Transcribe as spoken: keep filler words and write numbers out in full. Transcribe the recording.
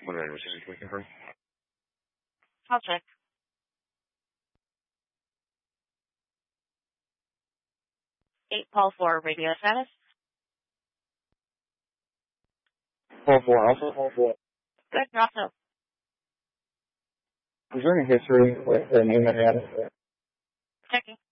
What address is he looking for? I'll check. eight Paul four radio status. Paul four, also Paul four. Good, also. Is there any history with the name that he had? Checking.